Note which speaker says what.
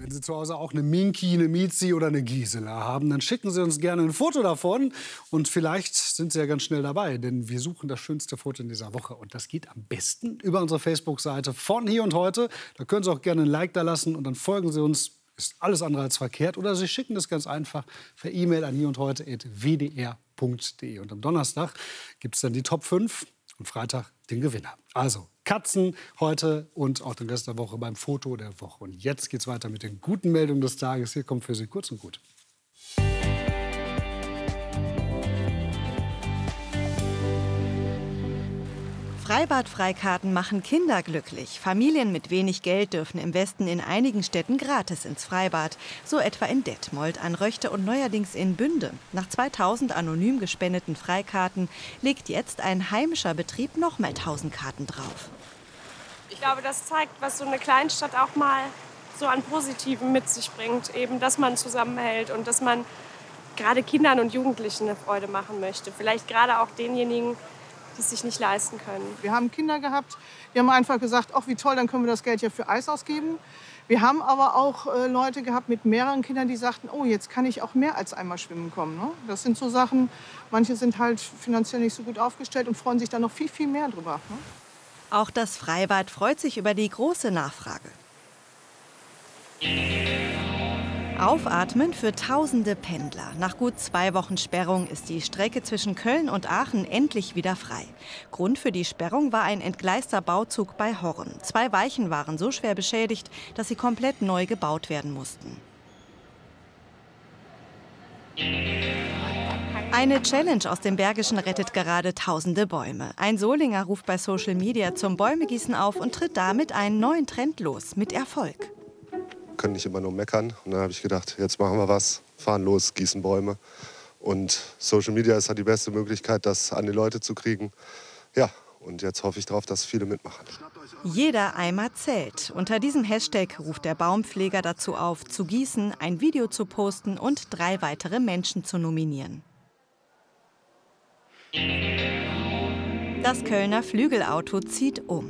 Speaker 1: Wenn Sie zu Hause auch eine Minki, eine Miezi oder eine Gisela haben, dann schicken Sie uns gerne ein Foto davon. Und vielleicht sind Sie ja ganz schnell dabei, denn wir suchen das schönste Foto in dieser Woche. Und das geht am besten über unsere Facebook-Seite von Hier und Heute. Da können Sie auch gerne ein Like da lassen und dann folgen Sie uns. Ist alles andere als verkehrt. Oder Sie schicken das ganz einfach per E-Mail an hierundheute@wdr.de. Und am Donnerstag gibt es dann die Top 5 und Freitag den Gewinner. Also Katzen heute und auch den Rest der Woche beim Foto der Woche. Und jetzt geht's weiter mit den guten Meldungen des Tages. Hier kommt für Sie kurz und gut.
Speaker 2: Freibad-Freikarten machen Kinder glücklich. Familien mit wenig Geld dürfen im Westen in einigen Städten gratis ins Freibad. So etwa in Detmold, an Röchte und neuerdings in Bünde. Nach 2000 anonym gespendeten Freikarten legt jetzt ein heimischer Betrieb noch mal 1000 Karten drauf.
Speaker 3: Ich glaube, das zeigt, was so eine Kleinstadt auch mal so an Positiven mit sich bringt. Eben, dass man zusammenhält und dass man gerade Kindern und Jugendlichen eine Freude machen möchte. Vielleicht gerade auch denjenigen, die es sich nicht leisten können.
Speaker 4: Wir haben Kinder gehabt, die haben einfach gesagt, ach wie toll, dann können wir das Geld ja für Eis ausgeben. Wir haben aber auch Leute gehabt mit mehreren Kindern, die sagten, oh, jetzt kann ich auch mehr als einmal schwimmen kommen. Ne? Das sind so Sachen, manche sind halt finanziell nicht so gut aufgestellt und freuen sich dann noch viel, viel mehr drüber. Ne?
Speaker 2: Auch das Freibad freut sich über die große Nachfrage. Aufatmen für tausende Pendler. Nach gut 2 Wochen Sperrung ist die Strecke zwischen Köln und Aachen endlich wieder frei. Grund für die Sperrung war ein entgleister Bauzug bei Horn. 2 Weichen waren so schwer beschädigt, dass sie komplett neu gebaut werden mussten. Eine Challenge aus dem Bergischen rettet gerade tausende Bäume. Ein Solinger ruft bei Social Media zum Bäumegießen auf und tritt damit einen neuen Trend los, mit Erfolg.
Speaker 5: Können nicht immer nur meckern. Und dann habe ich gedacht, jetzt machen wir was, fahren los, gießen Bäume. Und Social Media ist halt die beste Möglichkeit, das an die Leute zu kriegen. Ja, und jetzt hoffe ich darauf, dass viele mitmachen.
Speaker 2: Jeder Eimer zählt. Unter diesem Hashtag ruft der Baumpfleger dazu auf, zu gießen, ein Video zu posten und 3 weitere Menschen zu nominieren. Das Kölner Flügelauto zieht um.